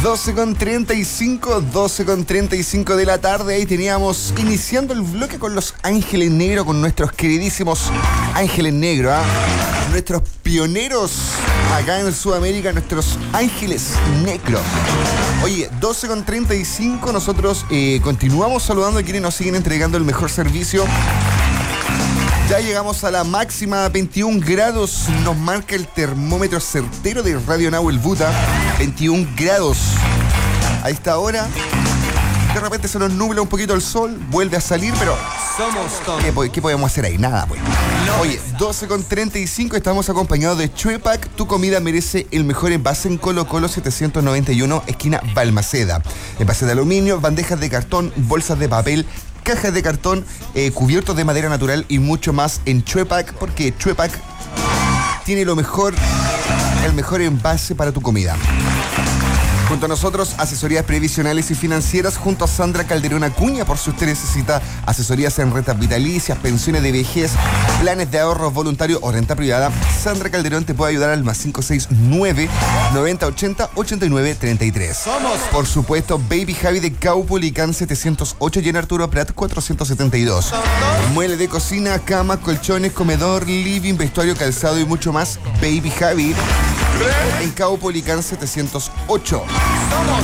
12:35 de la tarde. Ahí teníamos iniciando el bloque con los Ángeles Negros, con nuestros queridísimos Ángeles Negros, nuestros pioneros acá en Sudamérica, nuestros Ángeles Negros. Oye, 12:35, nosotros continuamos saludando a quienes nos siguen entregando el mejor servicio. Ya llegamos a la máxima, 21 grados, nos marca el termómetro certero de Radio Nahuel Buta, 21 grados. A esta hora, de repente se nos nubla un poquito el sol, vuelve a salir, pero ¿qué podemos hacer ahí? Nada, pues. Oye, 12:35, estamos acompañados de Chuepac. Tu comida merece el mejor envase en Colo Colo 791, esquina Balmaceda. Envases de aluminio, bandejas de cartón, bolsas de papel, cajas de cartón, cubiertos de madera natural y mucho más en Chuepac, porque Chuepac tiene el mejor envase para tu comida. Junto a nosotros, asesorías previsionales y financieras, junto a Sandra Calderón Acuña, por si usted necesita asesorías en rentas vitalicias, pensiones de vejez, planes de ahorros voluntarios o renta privada. Sandra Calderón te puede ayudar al más 569-9080-8933. Por supuesto, Baby Javi de Caupolicán 708 y en Arturo Prat 472. Mueble de cocina, cama, colchones, comedor, living, vestuario, calzado y mucho más. Baby Javi en Caupolicán 708.